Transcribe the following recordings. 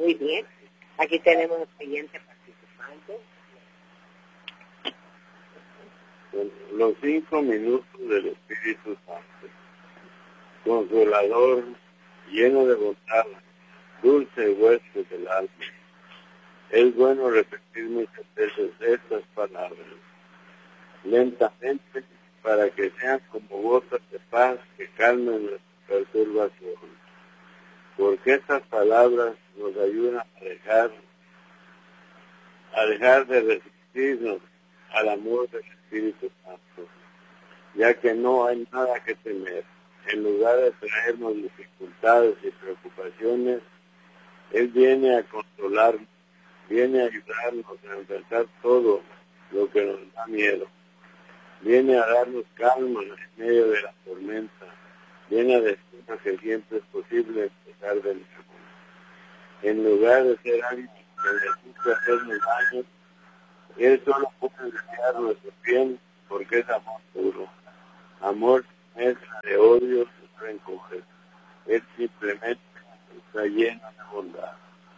Muy bien. Aquí tenemos el siguiente participante. Los 5 minutos del Espíritu Santo. Consolador, lleno de bondad, dulce huésped del alma. Es bueno repetir muchas veces estas palabras, lentamente, para que sean como gotas de paz que calmen nuestra perturbación. Porque estas palabras nos ayudan a dejar de resistirnos al amor del Espíritu Santo, ya que no hay nada que temer. En lugar de traernos dificultades y preocupaciones, Él viene a consolarnos, viene a ayudarnos a enfrentar todo lo que nos da miedo. Viene a darnos calma en medio de la tormenta. Viene a decirnos que siempre es posible empezar de nuevo. En lugar de ser alguien que necesita hacernos daño, Él solo puede desear nuestro bien porque es amor puro. Amor sin mezcla de odio y rencores. Él simplemente está lleno de bondad.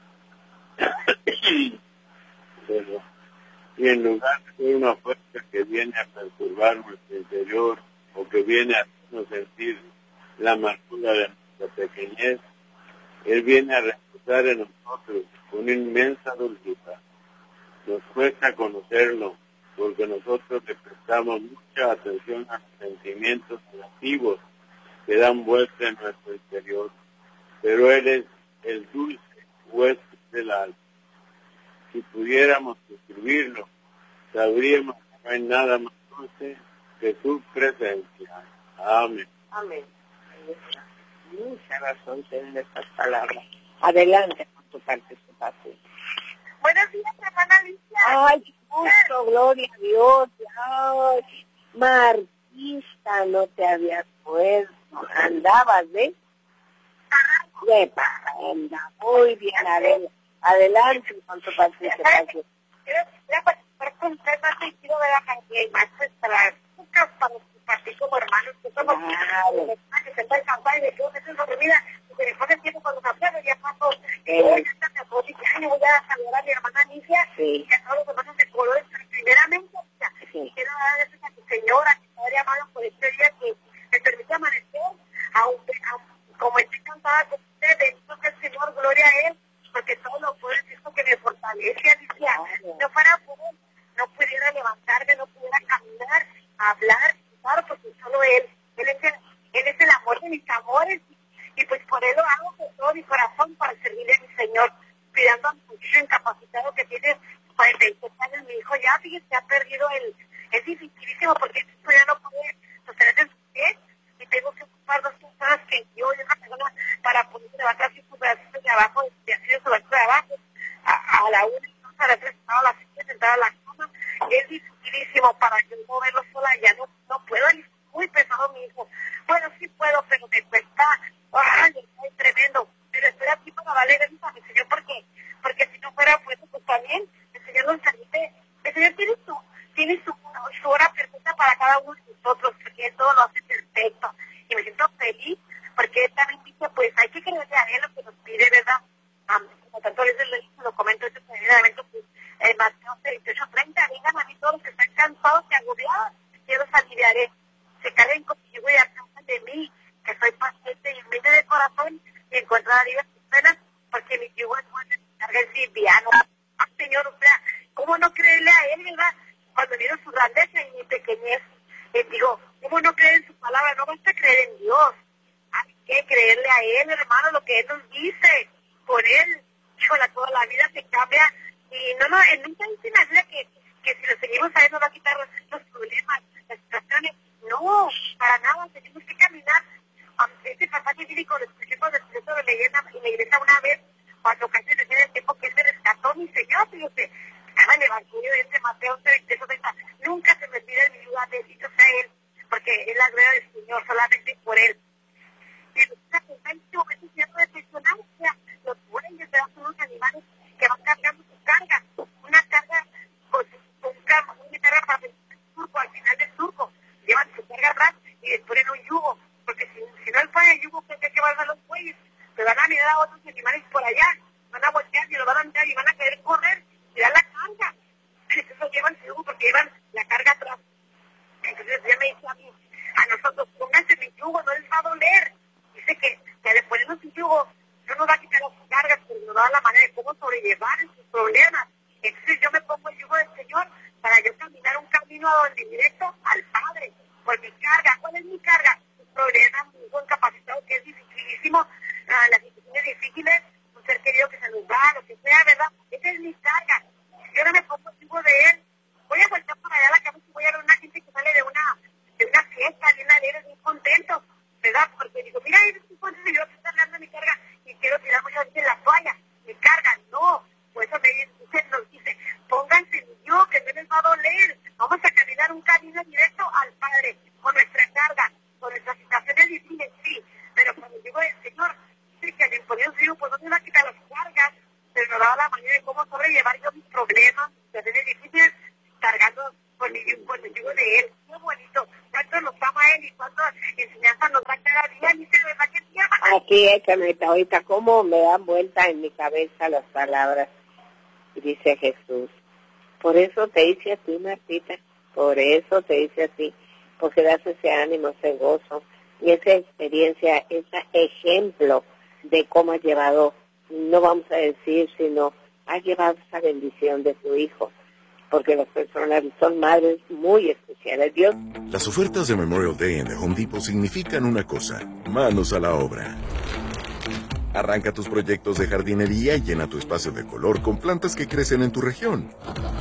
Y en lugar de ser una fuerza que viene a perturbar nuestro interior o que viene a hacernos sentir la amargura de nuestra pequeñez, Él viene a reposar en nosotros con inmensa dulzura. Nos cuesta conocerlo porque nosotros le prestamos mucha atención a los sentimientos negativos que dan vuelta en nuestro interior, pero Él es el dulce huésped del alma. Si pudiéramos describirlo, sabríamos que no hay nada más dulce que su presencia. Amén. Amén. Mucha razón tienen estas palabras. Adelante con tu participación. Buenos días, hermana Alicia. Ay, qué gusto, gloria a Dios. Ay, Marquista, no te habías puesto. Andabas de parranda. Muy bien, adelante con tu participación. Quiero participar con usted más y quiero ver a Javier más para compartir como hermanos que somos que se está en campaña de que uno es una mira, que después de tiempo cuando me acuerdo ya paso hoy está mi apoyo y ya voy a saludar a mi hermana Alicia y a todos los hermanos de colores. Primeramente, quiero dar gracias a mi señora que Padre amado por este día que me permite amanecer, como estoy cansada con usted, bendito sea el Señor, gloria a Él, porque todo lo puede decir que me fortalece, Alicia. No fuera por Él, no pudiera levantarme, no pudiera caminar, hablar, porque solo Él es el amor de mis amores, y pues por Él lo hago con todo mi corazón para servirle a mi Señor, cuidando a mi muchacho incapacitado que tiene 46 años, mi hijo ya, fíjese, ha perdido es dificilísimo porque esto ya no puede sostenerse en su pie, y tengo que ocupar 2 personas que yo y otra persona para poder levantar sus bracitos de abajo, de así de su brazo de abajo, a la 1, a las 3, a las 7, sentada a la cama, es dificilísimo para yo moverlo sola, ya no puedo, es muy pesado mi hijo. Bueno, sí puedo, pero me cuesta, es tremendo, pero estoy aquí para darle gracias a mi Señor, porque si no fuera bueno, pues también, el Señor nos permite, el Señor tiene su hora perfecta para cada uno de nosotros, porque Él todo lo hace perfecto, y me siento feliz, porque Él también dice, pues hay que creerle a Él lo que nos pide, ¿verdad? Como tanto veces lo comento en este evento, pues, Mateo 28:30, vengan a mí todos los que están cansados y agobiados, yo los aliviaré, se carguen conmigo y aprendan de mí, que soy paciente y humilde de corazón, y encontraré sus penas, porque mi yugo es bueno y mi carga es liviano. Señor, o sea, ¿cómo no creerle a Él, verdad? Cuando miro su grandeza y mi pequeñez, digo, ¿cómo no creer en su palabra? No basta creer en Dios, hay que creerle a Él, hermano, lo que Él nos dice, por Él, toda la vida se cambia, y Él nunca dice en la vida que si lo seguimos a Él nos va a quitar los problemas, las situaciones, no, para nada, tenemos que caminar. Este pasaje bíblico lo escuché cuando estudié sobre leyenda en la iglesia una vez, cuando casi recién el tiempo que Él me rescató, mi Señor, fíjate, estaba en el evangelio de este Mateo 30, nunca se me olvida mi vida, bendito sea Él, porque es la gloria del Señor, solamente por Él. Y en este momento ya no reflexionamos, o sea, los bueyes son unos animales que van cargando su carga, una carga una carga para el surco, al final del surco, llevan su carga atrás y les ponen un yugo, porque si no les ponen el yugo, ¿qué van a los bueyes? Se van a mirar a otros animales por allá, van a voltear sobrellevar sus problemas. Entonces yo me pongo el yugo del Señor para yo caminar un camino a donde directo al Padre, por mi carga. ¿Cuál es mi carga? Un problema, un hijo incapacitado que es dificilísimo, las situaciones difíciles, un ser querido que se nos va, lo que sea, ¿verdad? Esa es mi carga. Si yo no me pongo el yugo de Él, voy a voltar para allá a la cama y voy a ver una gente que sale de una fiesta, bien alegre, bien contento, ¿verdad? Porque digo, mira, estoy contento y yo que está hablando de mi carga y quiero tirar muchas veces la toalla. Mi carga, no. Por eso nos dice, pónganse en yo, que no les va a doler. Vamos a caminar un camino directo al Padre, con nuestra carga, con nuestras situaciones difíciles, sí. Pero cuando digo el Señor, dice que al imponer su hijo, pues no me va a quitar las cargas, pero nos da la manera de cómo sobrellevar yo mis problemas, mis situaciones difíciles, cargando con el yugo de Él. Qué bonito. Cuánto nos ama Él y cuántas enseñanzas nos da cada día. Y de verdad que sí. Así es, Carmelita. Ahorita cómo me dan vuelta en mi cabeza las palabras. Y dice Jesús, por eso te dice a ti, Martita, por eso te dice a ti, porque das ese ánimo, ese gozo, y esa experiencia, ese ejemplo de cómo has llevado, no vamos a decir, sino has llevado esa bendición de tu hijo, porque las personas son madres muy especiales. Dios. Las ofertas de Memorial Day en The Home Depot significan una cosa: manos a la obra. Arranca tus proyectos de jardinería y llena tu espacio de color con plantas que crecen en tu región.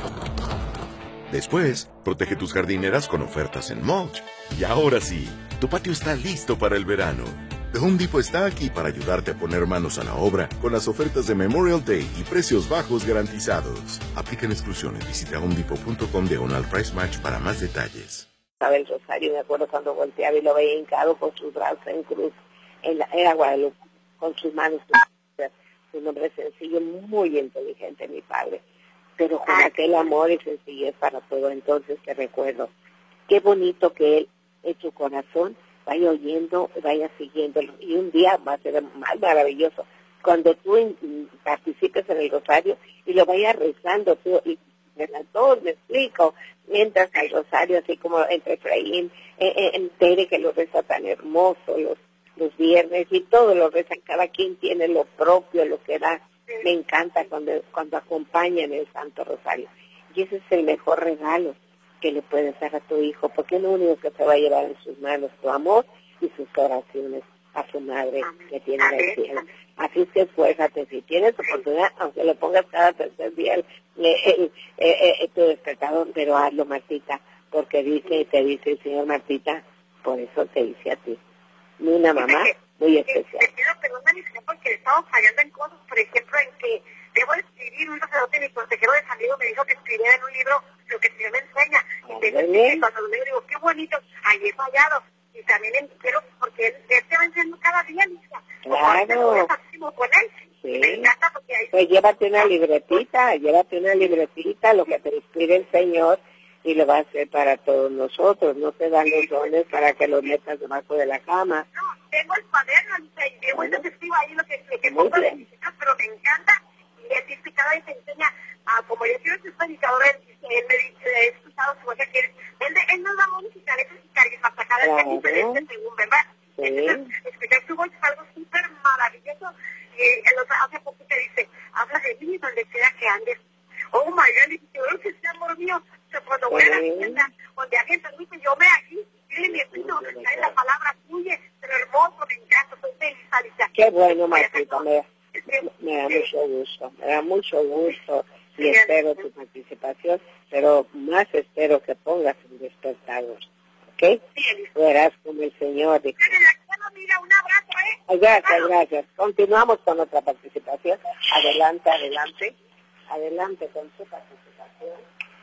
Después, protege tus jardineras con ofertas en mulch. Y ahora sí, tu patio está listo para el verano. The Home Depot está aquí para ayudarte a poner manos a la obra con las ofertas de Memorial Day y precios bajos garantizados. Aplican exclusiones. Visita homedepot.com/price match para más detalles. Sabe el rosario, me acuerdo cuando volteaba y lo veía hincado con sus brazos en cruz. Era Guadalupe, con sus manos. Un hombre sencillo, muy inteligente, mi padre, pero con aquel amor y sencillez para todo. Entonces te recuerdo, qué bonito que Él en tu corazón vaya oyendo, vaya siguiéndolo, y un día va a ser más maravilloso cuando tú participes en el rosario y lo vayas rezando tú, y todos me explico, mientras al rosario, así como entre Efraín, Tere, que lo reza tan hermoso, los viernes, y todos lo rezan, cada quien tiene lo propio, lo que da. Me encanta cuando acompañan el Santo Rosario, y ese es el mejor regalo que le puedes dar a tu hijo, porque es lo único que te va a llevar en sus manos, tu amor y sus oraciones a su madre que tiene en el cielo. Así es que esfuérzate, si tienes oportunidad, aunque lo pongas cada tercer día tu despertador, pero hazlo, Martita, porque te dice el Señor, Martita, por eso te dice a ti. Una mamá muy especial. Te pido perdón, Marisela, porque he estado fallando en cosas, por ejemplo, en que debo escribir. Un sacerdote, mi consejero de salido, me dijo que escribiera en un libro lo que el Señor me enseña. Y cuando lo leo digo, qué bonito, ahí he fallado. Y también quiero, porque él te va enseñando cada día, Lisa. Claro. Con él. Sí. Me encanta porque ahí... Pues llévate una libretita, lo que te inspire el Señor, y lo va a hacer para todos nosotros. No te dan los dones para que los metas debajo de la cama. No, tengo el cuaderno, Lisa, y de vuelta te escribo ahí lo que pongo de mis hijas, pero me encanta. Y él dice, cada vez te enseña, como yo quiero ser predicador, él me dice, he escuchado su voz, que él nos da música, letras y carismas, cada vez es diferente según, ¿verdad? Sí. Entonces, escuchar su voz es algo súper maravilloso. Y el otro hace poco te dice, habla de mí donde quiera que andes. Oh my God, y dice, oh, que sea amor mío, cuando voy a la tienda, donde alguien te dice, yo me aquí, dile mi espíritu, donde cae la palabra tuya, pero hermoso, me encanta, soy feliz, Alicia. Qué bueno, Martita, me da mucho gusto, y espero tu participación, pero más espero que pongas un despertador, ¿ok? Sí, tú verás como el Señor dice. Mira, un abrazo, Gracias. Continuamos con otra participación. Adelante con su participación.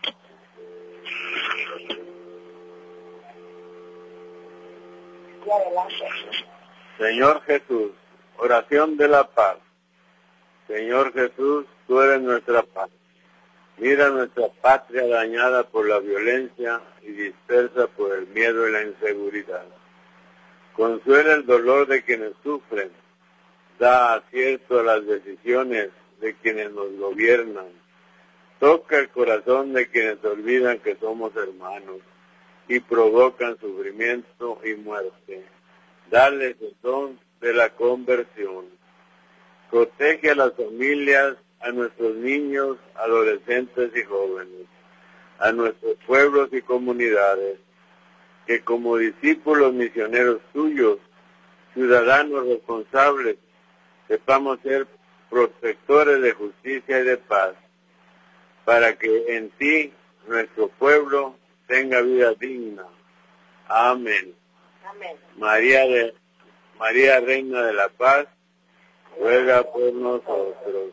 Y adelante. Señor Jesús, oración de la paz. Señor Jesús, tú eres nuestra paz. Mira nuestra patria dañada por la violencia y dispersa por el miedo y la inseguridad. Consuela el dolor de quienes sufren. Da acierto a las decisiones de quienes nos gobiernan. Toca el corazón de quienes olvidan que somos hermanos y provocan sufrimiento y muerte. Dale el don de la conversión. Protege a las familias a nuestros niños, adolescentes y jóvenes, a nuestros pueblos y comunidades, que como discípulos misioneros tuyos, ciudadanos responsables, sepamos ser protectores de justicia y de paz, para que en ti nuestro pueblo tenga vida digna. Amén. Amén. María, Reina de la Paz, ruega por nosotros.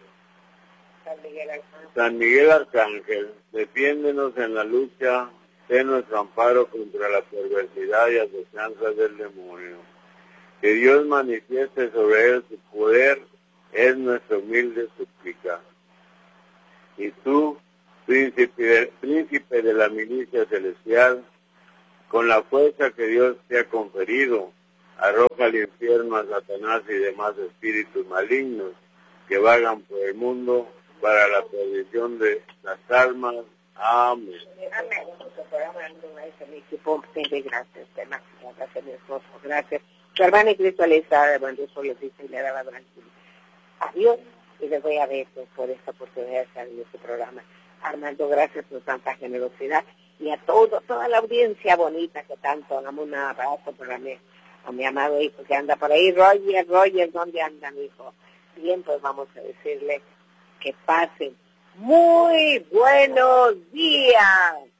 San Miguel Arcángel, defiéndenos en la lucha, sé nuestro amparo contra la perversidad y asechanzas del demonio. Que Dios manifieste sobre él su poder, es nuestra humilde súplica. Y tú, príncipe de la milicia celestial, con la fuerza que Dios te ha conferido, arroja al infierno a Satanás y demás espíritus malignos que vagan por el mundo para la perdición de las almas. Amén. Amén. Gracias, mi esposo. Gracias. Su hermana en Cristo le está, bueno, eso les dice y le daba tranquilo. Adiós, y les voy a ver por esta oportunidad de estar en este programa. Armando, gracias por tanta generosidad y a toda la audiencia bonita que tanto. Damos un abrazo para a mi amado hijo que anda por ahí. Roger, ¿dónde anda mi hijo? Bien, pues vamos a decirle que pasen muy buenos días.